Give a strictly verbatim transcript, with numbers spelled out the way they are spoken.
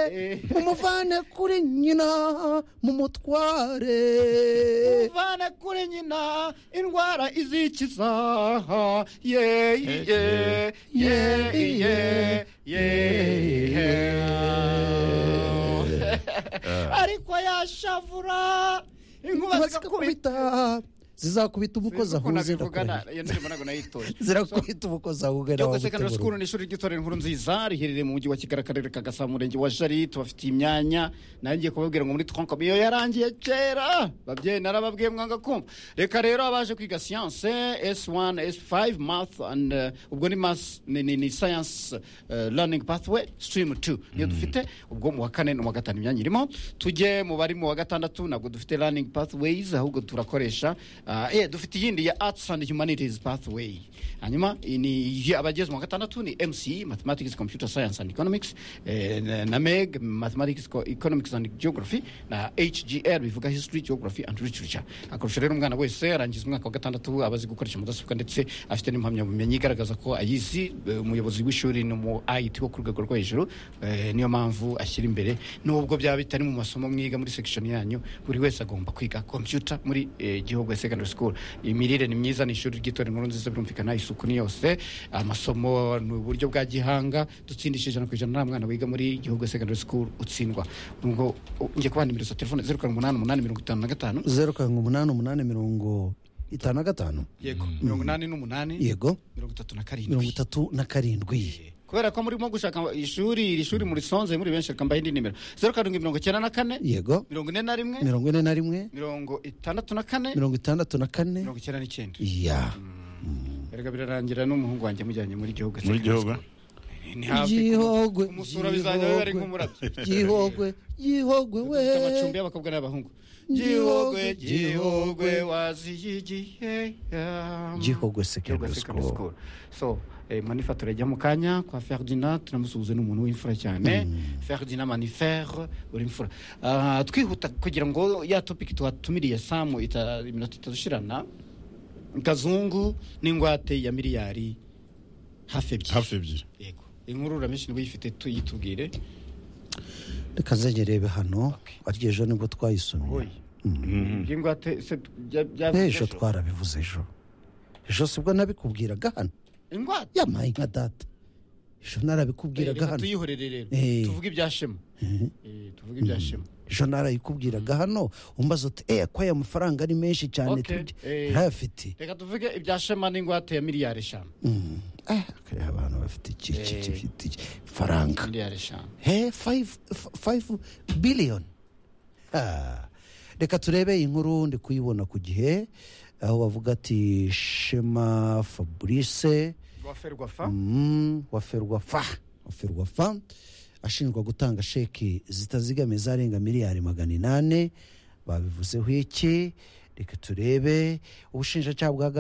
umuvane kuri nyina mu mutware, umuvane kuri nyina indwara izikiza. ye ye ye ye ye ariko yashavura inkuba zikakubita, zizakubita umukozi ahuze zirakubita umukozi ahuze. Gihugu Secondary School ni ishuri ry'itorero Inkuru Nziza riherereye mu mujyi wa Kigali, akarere ka Gasabo, umurenge wa Jari. Tubafitiye imyanya, nanjye kubabwira ngo muri tronc iyo yarangiye kera, babyeyi narababwiye mwanga kumva. Reka rero abaje kwiga science S one S five math and uh, ubwo ni math ni, ni, ni science uh, learning pathway stream two niyo dufite. Ubwo mu wa kane no mu wa gatanu imyanya irimo. Tujye mu bari mu wa gatandatu nabwo dufite learning pathways, ahubwo turakoresha Uh, eh dufite yindi ya arts and humanities pathway. Hanyuma ni abageze mu gatandatu ni M C E mathematics computer science and economics, eh, na M E G mathematics economics and geography, na H G R bivuga history geography and literature. Akorusha rero umwana wese arangiza umwaka wa gatandatu abazi gukoresha mudasobwa ndetse afite n'impamya bumenyi igaragaza ko ayizi. Umuyobozi w'ishuri no mu I T wo ku rwego rwo hejuru, eh, niyo mpamvu ashyira imbere nubwo byaba bitari mu masomo mwiga muri section yanyu, buri wese agomba kwiga computer muri eh, Gihugu Secondary School. Imirire ni myiza, ni ishuri ry'itorero Inkuru Nziza, birumvikana isuku ni yose, amasomo ni uburyo bwa gihanga, dutsindishije ijana ku ijana nta mwana wiga muri Gihugu Secondary School utsindwa. Ngo ngiye kubana nimero za telefone zero karindwi umunani umunani mirongo itanu na gatanu zero karindwi umunani umunani mirongo itanu na gatanu yego mirongo inani n'umunani yego mirongo itatu na karindwi mirongo itatu na karindwi. Kubera ko murimo gushaka ishuri, iri shuri muri sonze muri benshi, kambaye indi nimero zero karindwi mirongo icyenda na kane yego mirongo ine na rimwe mirongo ine na rimwe mirongo itandatu na kane mirongo itandatu na kane mirongo icyenda n'icyenda. ya erega birarangira n'umuhungu wanjye mujyanye muri Gihugu muri Gihugu ni hafi Gihogwe umusura bizajya bari nk'umurabyo. Gihogwe Gihogwe we amacumbi y'abakobwa n'abahungu. Gihogwe Gihogwe waziyigihe Gihogwe Secondary School. So eh, manifature ajya mu kanya kwa Ferdinand, turamusuhuze n'umuntu w'imfura cyane. mm. Ferdinand Manifere uri imfura. Uh, twihuta kugira ngo ya topic tuhatumiriye Samu ita iminota itadushirana. Kazungu n'ingwate ya miliyari hafi ebyiri hafi ebyiri yego. Inkuru ramishi niwe yifite tuyitubwire. Reka zegerebe hano aryo ejo nibwo twayisomye. Ingwate se ejo twarabivuze ejo ejo sibwo nabikubwiraga hano ingwate yamaye nka data ejo narabikubwiraga hano. tuyihorere rero tuvuge ibyashema eh tuvuge ibyashema ejo narayikubwiraga hano umbaza uti eh kwa ya mafaranga ari menshi cyane ntafite. Reka tuvuge ibyashema n'ingwate ya miliyari eshanu. eh kaya abantu bafite iki gifite faranga miliyari eshanu he five billion. ah reka turebe inkuru ndi kuyibona ku gihe, aho bavuga ati Shema Fabrice waferwafa mm waferwafa waferwafa ashinjwa gutanga sheki zitazigamiye zarenga miliyari magana inani. Babivuzeho iki? Reka turebe. Ubushinjacyaha bwa